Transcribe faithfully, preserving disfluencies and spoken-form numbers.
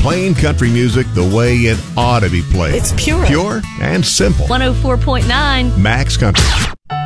Playing country music the way it ought to be played. It's pure. Pure and simple. one oh four point nine Max Country.